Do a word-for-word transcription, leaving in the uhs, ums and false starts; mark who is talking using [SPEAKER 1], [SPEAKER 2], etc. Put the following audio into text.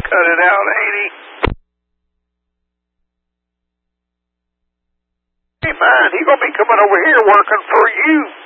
[SPEAKER 1] cut it out, ain't he? Hey, man, he gonna be coming over here working for you.